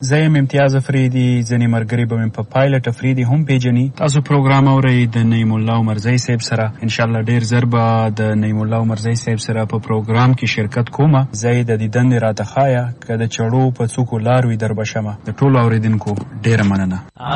زه یم امتیاز افریدي. ځینې ملګري به مې په پایلټ افریدي هم پیژني. تاسو پروګرام اورئ د نعیم الله عمرزی صاحب سره. انشاءالله ډېر زر به د نعیم الله عمرزی صاحب سره په پروګرام کې شرکت کومه. زه یې د دې دندې راته ښایه که د چړو په څوکو لار وي در به شمه. د ټولو اورېدونکو ډېره مننه.